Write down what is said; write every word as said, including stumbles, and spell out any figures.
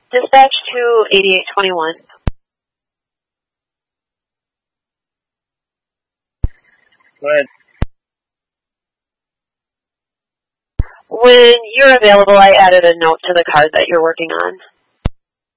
Dispatch to eighty-eight twenty-one. Go ahead. When you're available, I added a note to the card that you're working on.